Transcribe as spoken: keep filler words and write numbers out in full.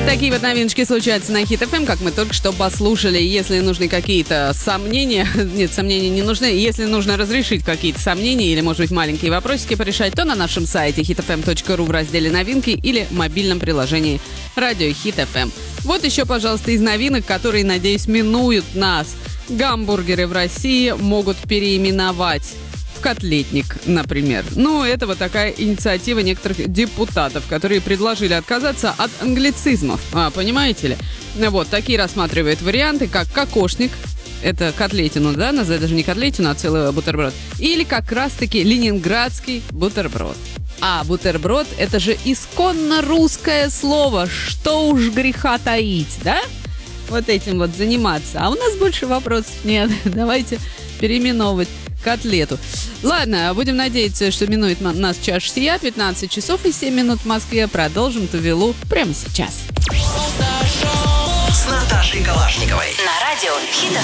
Такие вот новиночки случаются на Хит эф эм, как мы только что послушали. Если нужны какие-то сомнения, нет, сомнения не нужны. Если нужно разрешить какие-то сомнения или, может быть, маленькие вопросики порешать, то на нашем сайте хит эф эм точка ру в разделе «Новинки» или мобильном приложении «Радио Хит эф эм». Вот еще, пожалуйста, из новинок, которые, надеюсь, минуют нас. Гамбургеры в России могут переименовать в котлетник, например. Ну, это вот такая инициатива некоторых депутатов, которые предложили отказаться от англицизмов. А, понимаете ли? Вот, такие рассматривают варианты, как кокошник, это котлетину, да, называют даже не котлетину, а целый бутерброд. Или как раз-таки ленинградский бутерброд. А бутерброд — это же исконно русское слово, что уж греха таить, да? Вот этим вот заниматься. А у нас больше вопросов нет. Давайте переименовывать котлету. Ладно, будем надеяться, что минует нас чаша сия. пятнадцать часов и семь минут в Москве. Продолжим Тувелу прямо сейчас. С Наташей Калашниковой. На радио Хит эф эм.